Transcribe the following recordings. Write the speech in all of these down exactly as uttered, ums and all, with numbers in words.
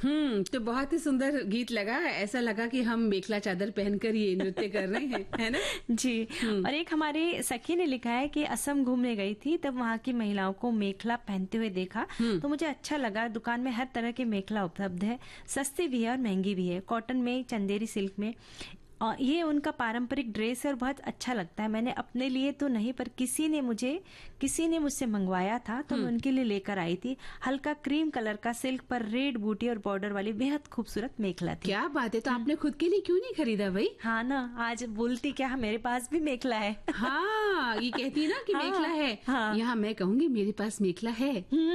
हम्म तो बहुत ही सुंदर गीत लगा। ऐसा लगा कि हम मेखला चादर पहनकर ये नृत्य कर रहे हैं, है ना? जी। और एक हमारी सखी ने लिखा है कि असम घूमने गई थी, तब वहाँ की महिलाओं को मेखला पहनते हुए देखा तो मुझे अच्छा लगा। दुकान में हर तरह की मेखला उपलब्ध है, सस्ती भी है और महंगी भी है, कॉटन में, चंदेरी सिल्क में। और ये उनका पारंपरिक ड्रेस है और बहुत अच्छा लगता है। मैंने अपने लिए तो नहीं, पर किसी ने मुझे किसी ने मुझसे मंगवाया था तो मैं उनके लिए लेकर आई थी। हल्का क्रीम कलर का सिल्क पर रेड बूटी और बॉर्डर वाली बेहद खूबसूरत मेखला थी। क्या बात है! तो आपने खुद के लिए क्यों नहीं खरीदा भाई? हाँ ना, आज बोलती क्या, मेरे पास भी मेखला है। हाँ, ये कहती है ना कि हाँ, मेखला है। हाँ। यहाँ मैं कहूंगी मेरे पास मेखला है।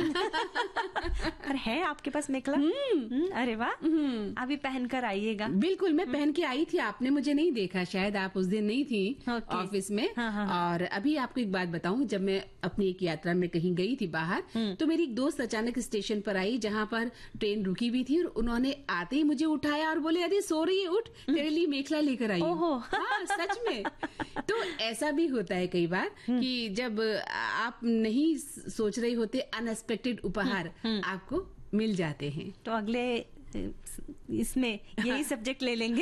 अरे है आपके पास मेखला? अरे वाह, अभी पहन कर आइएगा। बिल्कुल, मैं पहन के आई थी, आपने मुझे नहीं देखा, शायद आप उस दिन नहीं थी ऑफिस में। हाँ, हाँ, और अभी आपको एक बात बताऊं, जब मैं अपनी एक यात्रा में कहीं गई थी बाहर, तो मेरी एक दोस्त अचानक स्टेशन पर आई जहां पर ट्रेन रुकी हुई थी और उन्होंने आते ही मुझे उठाया और बोले, अरे सो रही है, उठ, तेरे लिए मेखला लेकर आई हूं। हाँ, सच में। तो ऐसा भी होता है कई बार कि जब आप नहीं सोच रहे होते, अनएक्सपेक्टेड उपहार आपको मिल जाते हैं। तो अगले इसमें यही सब्जेक्ट ले लेंगे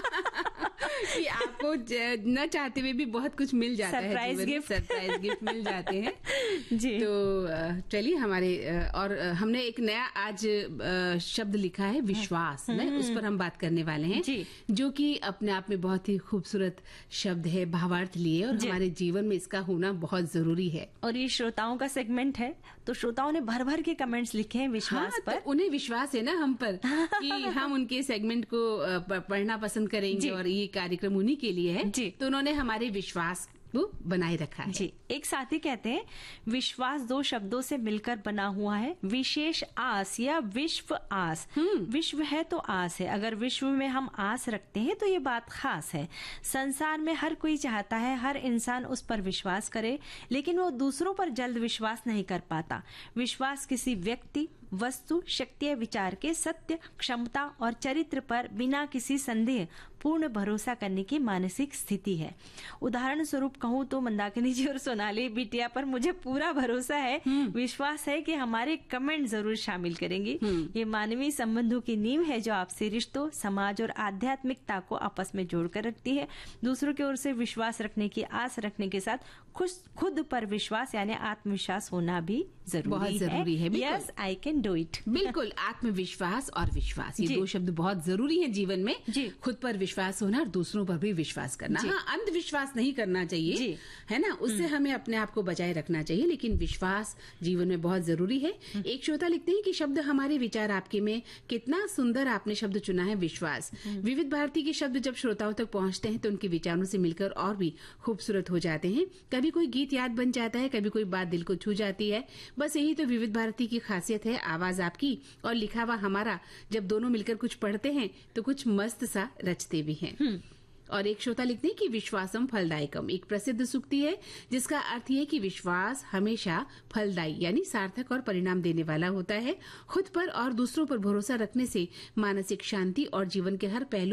कि आपको न चाहते हुए भी बहुत कुछ मिल जाता है, सरप्राइज गिफ्ट सरप्राइज गिफ्ट मिल जाते हैं। जी। तो चलिए, हमारे और हमने एक नया आज शब्द लिखा है, विश्वास, न, उस पर हम बात करने वाले हैं जी। जो कि अपने आप में बहुत ही खूबसूरत शब्द है, भावार्थ लिए, और हमारे जीवन में इसका होना बहुत जरूरी है। और ये श्रोताओं का सेगमेंट है, तो श्रोताओं ने भर भर के कमेंट्स लिखे हैं विश्वास हाँ, पर। तो उन्हें विश्वास है ना हम पर कि हम उनके सेगमेंट को पढ़ना पसंद करेंगे और ये कार्यक्रम उन्हीं के लिए है जी। तो उन्होंने हमारे विश्वास को बनाए रखा है जी। एक साथी कहते हैं, विश्वास दो शब्दों से मिलकर बना हुआ है, विशेष आस या विश्व आस। विश्व है तो आस है, अगर विश्व में हम आस रखते हैं तो ये बात खास है। संसार में हर कोई चाहता है हर इंसान उस पर विश्वास करे, लेकिन वो दूसरों पर जल्द विश्वास नहीं कर पाता। विश्वास किसी व्यक्ति, वस्तु, शक्ति या विचार के सत्य, क्षमता और चरित्र पर बिना किसी संदेह पूर्ण भरोसा करने की मानसिक स्थिति है। उदाहरण स्वरूप कहूँ तो मंदाकिनी जी और सोनाली बिटिया पर मुझे पूरा भरोसा है, विश्वास है कि हमारे कमेंट जरूर शामिल करेंगी। ये मानवीय संबंधों की नींव है जो आपसी रिश्तों, समाज और आध्यात्मिकता को आपस में जोड़कर रखती है। दूसरों की ओर से विश्वास रखने की आस रखने के साथ खुद खुद पर विश्वास यानी आत्मविश्वास होना भी जरूरी बहुत जरूरी है। Yes, I can do it. बिल्कुल, आत्मविश्वास और विश्वास, ये दो शब्द बहुत जरूरी हैं जीवन में। खुद पर विश्वास होना और दूसरों पर भी विश्वास करना। हाँ, अंधविश्वास नहीं करना चाहिए, है ना, उससे हमें अपने आप को बचाए रखना चाहिए, लेकिन विश्वास जीवन में बहुत जरूरी है। एक श्रोता लिखते हैं कि शब्द हमारे विचार आपके में, कितना सुंदर आपने शब्द चुना है, विश्वास। विविध भारती के शब्द जब श्रोताओं तक पहुंचते हैं तो उनके विचारों से मिलकर और भी खूबसूरत हो जाते हैं। कभी कोई गीत याद बन जाता है, कभी कोई बात दिल को छू जाती है। बस यही तो विविध भारती की खासियत है, आवाज आपकी और लिखा हुआ हमारा जब दोनों मिलकर कुछ पढ़ते हैं तो कुछ मस्त सा रचते भी हैं। और एक श्रोता लिखते हैं कि विश्वासम फलदायकम एक प्रसिद्ध सूक्ति है जिसका अर्थ है कि विश्वास हमेशा फलदायी यानी सार्थक और परिणाम देने वाला होता है। खुद पर और दूसरों पर भरोसा रखने से मानसिक शांति और जीवन के हर पहलू